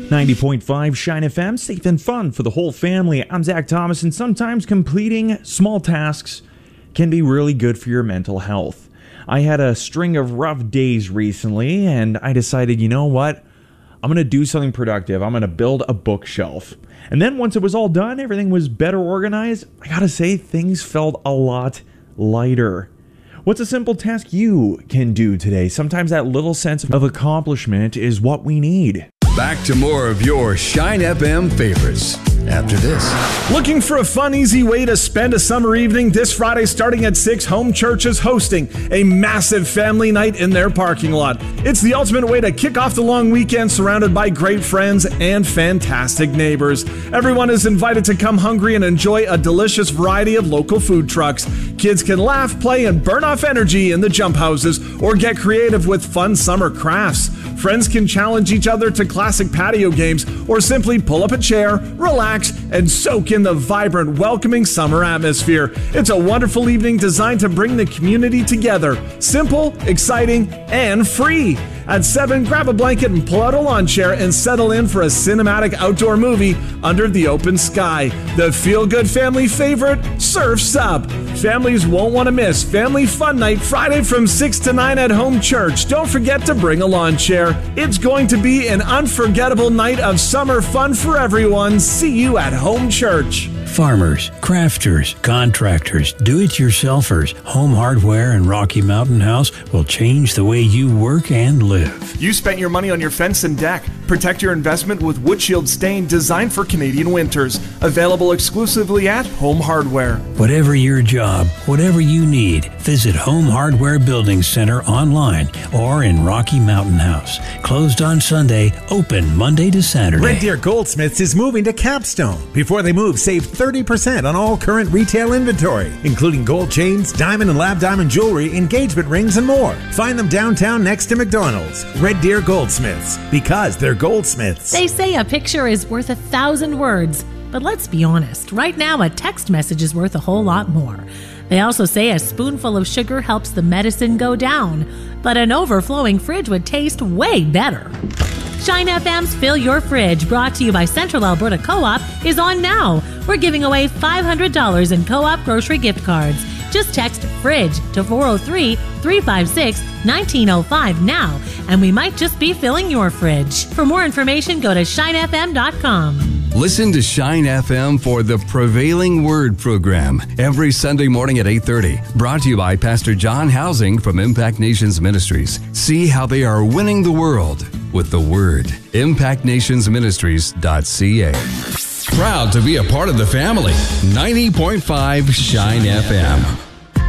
90.5 Shine FM, safe and fun for the whole family. I'm Zach Thomas, and sometimes completing small tasks can be really good for your mental health. I had a string of rough days recently, and I decided, you know what? I'm going to do something productive. I'm going to build a bookshelf. And then once it was all done, everything was better organized. I gotta say, things felt a lot lighter. What's a simple task you can do today? Sometimes that little sense of accomplishment is what we need. Back to more of your Shine FM favorites after this. Looking for a fun, easy way to spend a summer evening? This Friday starting at 6, Home Church is hosting a massive family night in their parking lot. It's the ultimate way to kick off the long weekend surrounded by great friends and fantastic neighbors. Everyone is invited to come hungry and enjoy a delicious variety of local food trucks. Kids can laugh, play, and burn off energy in the jump houses or get creative with fun summer crafts. Friends can challenge each other to classic patio games or simply pull up a chair, relax, and soak in the vibrant, welcoming summer atmosphere. It's a wonderful evening designed to bring the community together. Simple, exciting, and free. At 7, grab a blanket and pull out a lawn chair and settle in for a cinematic outdoor movie under the open sky. The feel-good family favorite, Surf's Up. Families won't want to miss Family Fun Night Friday from 6 to 9 at Home Church. Don't forget to bring a lawn chair. It's going to be an unforgettable night of summer fun for everyone. See you at Home Church. Farmers, crafters, contractors, do-it-yourselfers, Home Hardware and Rocky Mountain House will change the way you work and live. You spent your money on your fence and deck. Protect your investment with Wood Shield stain designed for Canadian winters. Available exclusively at Home Hardware. Whatever your job, whatever you need, visit Home Hardware Building Center online or in Rocky Mountain House. Closed on Sunday, open Monday to Saturday. Red Deer Goldsmiths is moving to Capstone. Before they move, save 30% on all current retail inventory, including gold chains, diamond and lab diamond jewelry, engagement rings, and more. Find them downtown next to McDonald's. Red Deer Goldsmiths, because they're goldsmiths. They say a picture is worth 1,000 words, but let's be honest. Right now, a text message is worth a whole lot more. They also say a spoonful of sugar helps the medicine go down, but an overflowing fridge would taste way better. Shine FM's Fill Your Fridge, brought to you by Central Alberta Co-op, is on now. We're giving away $500 in Co-op grocery gift cards. Just text FRIDGE to 403-356-1905 now, and we might just be filling your fridge. For more information, go to shinefm.com. Listen to Shine FM for the Prevailing Word program every Sunday morning at 8:30. Brought to you by Pastor John Housing from Impact Nations Ministries. See how they are winning the world with the Word. ImpactNationsMinistries.ca. Proud to be a part of the family. 90.5 Shine FM.